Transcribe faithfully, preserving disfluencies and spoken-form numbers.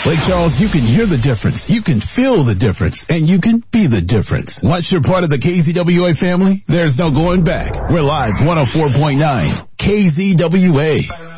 Lake Charles, you can hear the difference, you can feel the difference, and you can be the difference. Once you're part of the K Z W A family, there's no going back. We're live one oh four point nine K Z W A.